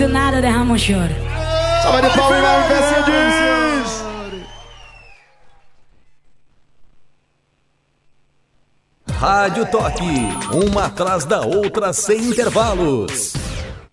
do nada derrama um choro. Salve de palmas, Mercedes! Rádio Toque, uma atrás da outra sem intervalos.